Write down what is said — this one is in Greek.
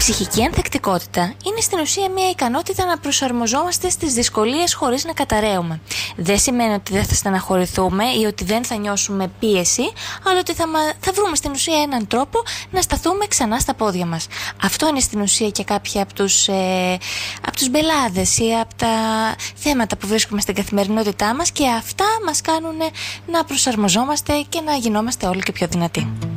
ψυχική ανθεκτικότητα είναι στην ουσία μια ικανότητα να προσαρμοζόμαστε στις δυσκολίες χωρίς να καταραίουμε. Δεν σημαίνει ότι δεν θα στεναχωρηθούμε ή ότι δεν θα νιώσουμε πίεση, αλλά ότι θα βρούμε στην ουσία έναν τρόπο να σταθούμε ξανά στα πόδια μας. Αυτό είναι στην ουσία και κάποια από τους μπελάδες ή από τα θέματα που βρίσκουμε στην καθημερινότητά μας, και αυτά μας κάνουν να προσαρμοζόμαστε και να γινόμαστε όλο και πιο δυνατοί.